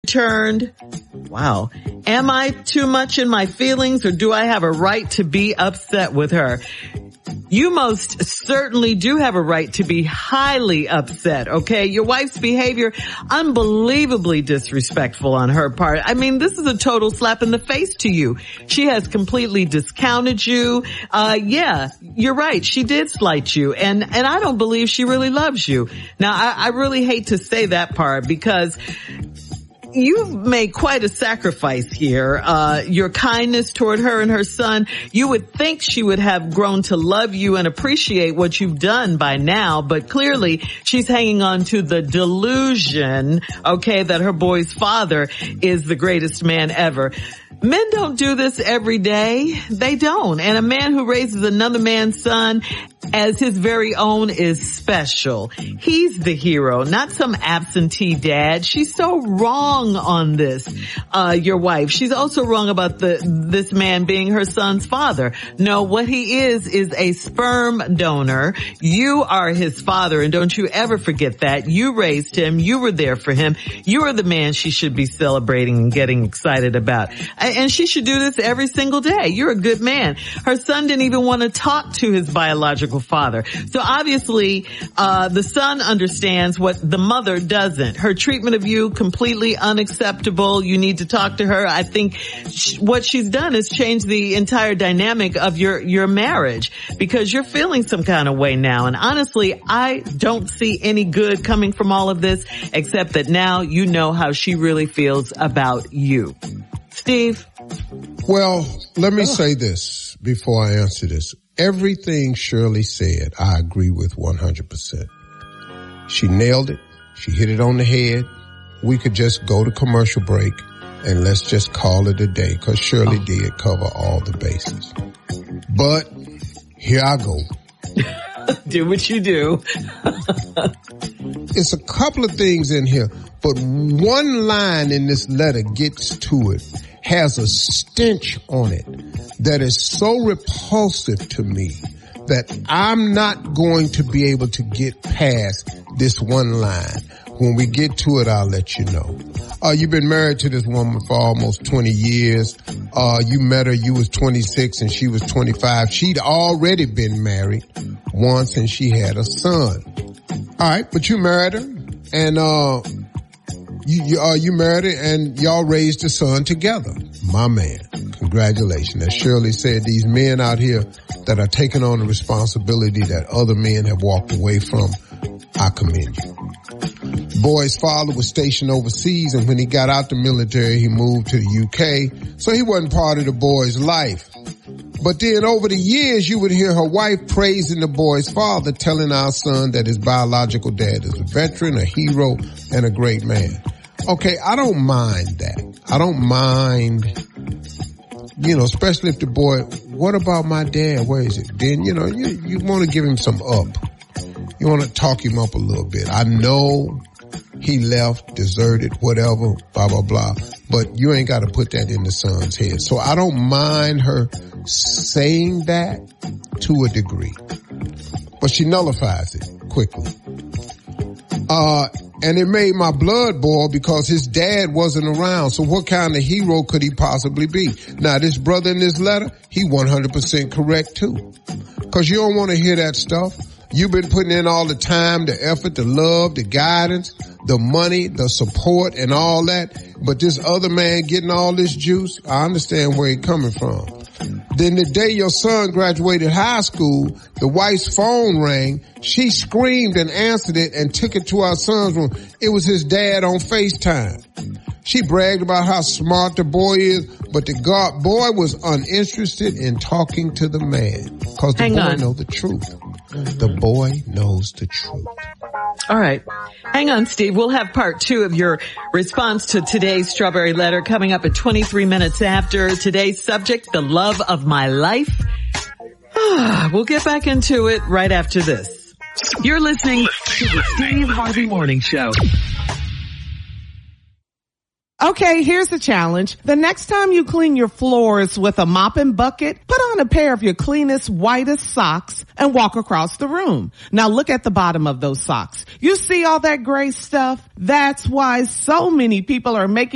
returned, wow, am I too much in my feelings or do I have a right to be upset with her? You most certainly do have a right to be highly upset, okay? Your wife's behavior, unbelievably disrespectful on her part. I mean, this is a total slap in the face to you. She has completely discounted you. Yeah, you're right. She did slight you. And I don't believe she really loves you. Now, I really hate to say that part because you've made quite a sacrifice here. Your kindness toward her and her son, you would think she would have grown to love you and appreciate what you've done by now, but clearly she's hanging on to the delusion, okay, that her boy's father is the greatest man ever. Men don't do this every day. They don't. And a man who raises another man's son as his very own is special. He's the hero, not some absentee dad. She's so wrong on this, your wife. She's also wrong about this man being her son's father. No, what he is a sperm donor. You are his father, and don't you ever forget that. You raised him. You were there for him. You are the man she should be celebrating and getting excited about. And she should do this every single day. You're a good man. Her son didn't even want to talk to his biological father. So obviously, the son understands what the mother doesn't. Her treatment of you, completely unacceptable. You need to talk to her. I think what she's done is change the entire dynamic of your marriage because you're feeling some kind of way now. And honestly, I don't see any good coming from all of this except that now you know how she really feels about you. Steve? Well, let me say this before I answer this. Everything Shirley said, I agree with 100%. She nailed it. She hit it on the head. We could just go to commercial break and let's just call it a day because Shirley did cover all the bases. But here I go. Do what you do. It's a couple of things in here, but one line in this letter gets to it, has a stench on it that is so repulsive to me that I'm not going to be able to get past this one line. When we get to it, I'll let you know. You've been married to this woman for almost 20 years. You met her, you was 26 and she was 25. She'd already been married once and she had a son. All right, but you married her and, you married her and y'all raised a son together. My man, congratulations. As Shirley said, these men out here that are taking on the responsibility that other men have walked away from, I commend you. Boy's father was stationed overseas, and when he got out the military, he moved to the UK, so he wasn't part of the boy's life. But then over the years, you would hear her wife praising the boy's father, telling our son that his biological dad is a veteran, a hero, and a great man. Okay, I don't mind that. I don't mind, especially if the boy, what about my dad? Where is it? Then, you want to give him some up. You want to talk him up a little bit. I know he left, deserted, whatever, blah, blah, blah. But you ain't got to put that in the son's head. So I don't mind her saying that to a degree. But she nullifies it quickly. And it made my blood boil because his dad wasn't around. So what kind of hero could he possibly be? Now, this brother in this letter, he 100% correct too. Because you don't want to hear that stuff. You've been putting in all the time, the effort, the love, the guidance, the money, the support, and all that. But this other man getting all this juice, I understand where he's coming from. Then the day your son graduated high school, the wife's phone rang. She screamed and answered it and took it to our son's room. It was his dad on FaceTime. She bragged about how smart the boy is, but the boy was uninterested in talking to the man because the boy knows the truth. The boy knows the truth. All right. Hang on, Steve. We'll have part 2 of your response to today's Strawberry Letter coming up at 23 minutes after today's subject, the love of my life. We'll get back into it right after this. You're listening to the Steve Harvey Morning Show. Okay, here's the challenge. The next time you clean your floors with a mop and bucket, put on a pair of your cleanest, whitest socks and walk across the room. Now look at the bottom of those socks. You see all that gray stuff? That's why so many people are making